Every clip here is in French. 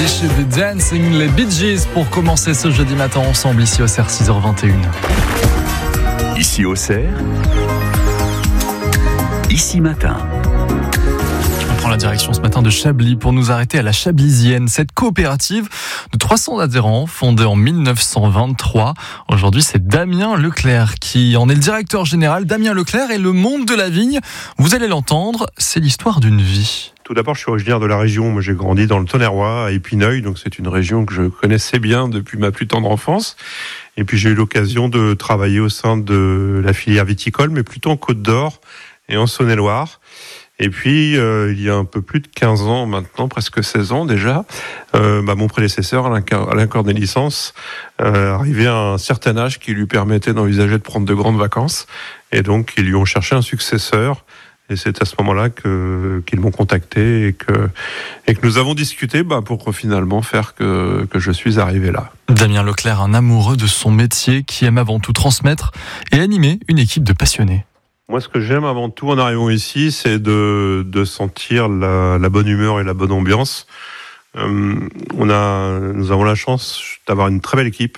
should be dancing, les Bee Gees pour commencer ce jeudi matin ensemble ici au CER 6h21. Ici au CER, ici matin. On prend la direction ce matin de Chablis pour nous arrêter à la Chablisienne. Cette coopérative de 300 adhérents fondée en 1923. Aujourd'hui, c'est Damien Leclerc qui en est le directeur général. Damien Leclerc et le monde de la vigne. Vous allez l'entendre, c'est l'histoire d'une vie. Tout d'abord, je suis originaire de la région. Moi, j'ai grandi dans le Tonnerrois, à Épineuil. Donc, c'est une région que je connaissais bien depuis ma plus tendre enfance. Et puis, j'ai eu l'occasion de travailler au sein de la filière viticole, mais plutôt en Côte d'Or et en Saône-et-Loire. Et puis, il y a un peu plus de 15 ans maintenant, presque 16 ans déjà, mon prédécesseur, Alain Cornélissens, arrivait à un certain âge qui lui permettait d'envisager de prendre de grandes vacances. Et donc, ils lui ont cherché un successeur. Et c'est à ce moment-là qu'ils m'ont contacté et que nous avons discuté pour finalement faire que je suis arrivé là. Damien Leclerc, un amoureux de son métier qui aime avant tout transmettre et animer une équipe de passionnés. Moi, ce que j'aime avant tout en arrivant ici, c'est de sentir la bonne humeur et la bonne ambiance. Nous avons la chance d'avoir une très belle équipe.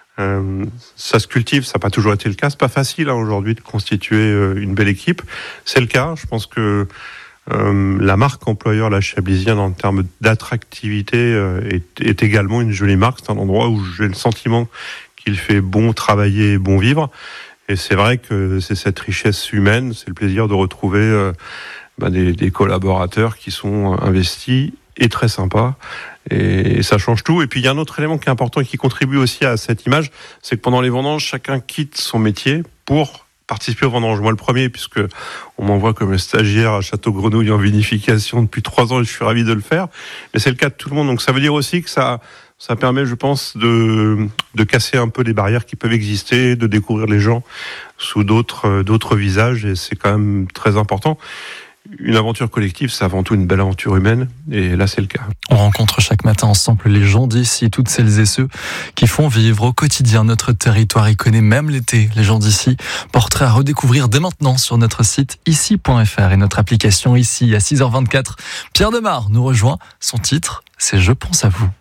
Ça se cultive, ça n'a pas toujours été le cas. C'est pas facile aujourd'hui de constituer une belle équipe. C'est le cas. Je pense que la marque employeur, la Chablisienne, en termes d'attractivité, est également une jolie marque. C'est un endroit où j'ai le sentiment qu'il fait bon travailler et bon vivre. Et c'est vrai que c'est cette richesse humaine, c'est le plaisir de retrouver des collaborateurs qui sont investis et très sympas. Et ça change tout. Et puis il y a un autre élément qui est important et qui contribue aussi à cette image, c'est que pendant les vendanges, chacun quitte son métier pour participer aux vendanges. Moi le premier, puisque on m'envoie comme stagiaire à Château-Grenouille en vinification depuis 3 ans et je suis ravi de le faire. Mais c'est le cas de tout le monde. Donc ça veut dire aussi que ça permet, je pense, de casser un peu les barrières qui peuvent exister, de découvrir les gens sous d'autres visages, et c'est quand même très important. Une aventure collective, c'est avant tout une belle aventure humaine, et là, c'est le cas. On rencontre chaque matin ensemble les gens d'ici, toutes celles et ceux qui font vivre au quotidien notre territoire. Ils connaissent même l'été, les gens d'ici. Portrait à redécouvrir dès maintenant sur notre site ici.fr et notre application ici à 6h24. Pierre Demar nous rejoint. Son titre, c'est Je pense à vous.